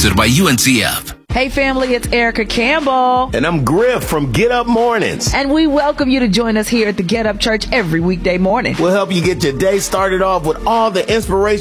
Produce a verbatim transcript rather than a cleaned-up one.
sponsored by U N C F. Hey family, it's Erica Campbell. And I'm Griff from Get Up Mornings. And we welcome you to join us here at the Get Up Church every weekday morning. We'll help you get your day started off with all the inspiration